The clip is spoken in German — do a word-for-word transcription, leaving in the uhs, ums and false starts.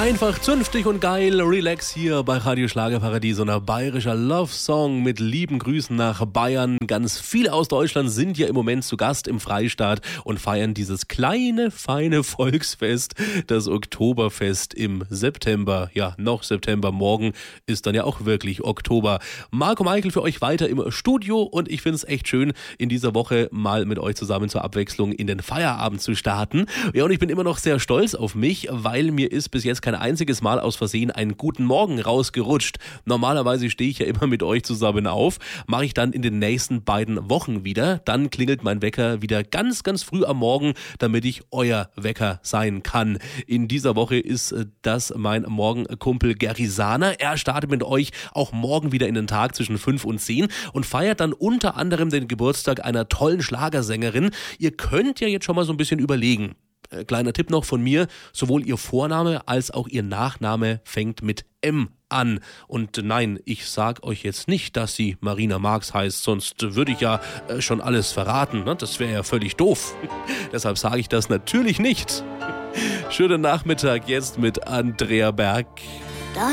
Einfach zünftig und geil, relax hier bei Radio Schlagerparadies und ein bayerischer Love-Song mit lieben Grüßen nach Bayern. Ganz viele aus Deutschland sind ja im Moment zu Gast im Freistaat und feiern dieses kleine, feine Volksfest, das Oktoberfest im September. Ja, noch September, morgen ist dann ja auch wirklich Oktober. Marco Meichel für euch weiter im Studio und ich finde es echt schön, in dieser Woche mal mit euch zusammen zur Abwechslung in den Feierabend zu starten. Ja, und ich bin immer noch sehr stolz auf mich, weil mir ist bis jetzt kein einziges Mal aus Versehen einen guten Morgen rausgerutscht. Normalerweise stehe ich ja immer mit euch zusammen auf, mache ich dann in den nächsten beiden Wochen wieder. Dann klingelt mein Wecker wieder ganz, ganz früh am Morgen, damit ich euer Wecker sein kann. In dieser Woche ist das mein Morgenkumpel Gary Sahner. Er startet mit euch auch morgen wieder in den Tag zwischen fünf und zehn und feiert dann unter anderem den Geburtstag einer tollen Schlagersängerin. Ihr könnt ja jetzt schon mal so ein bisschen überlegen. Kleiner Tipp noch von mir, sowohl ihr Vorname als auch ihr Nachname fängt mit M an. Und nein, ich sag euch jetzt nicht, dass sie Marina Marx heißt, sonst würde ich ja äh, schon alles verraten. Ne? Das wäre ja völlig doof. Deshalb sage ich das natürlich nicht. Schönen Nachmittag jetzt mit Andrea Berg.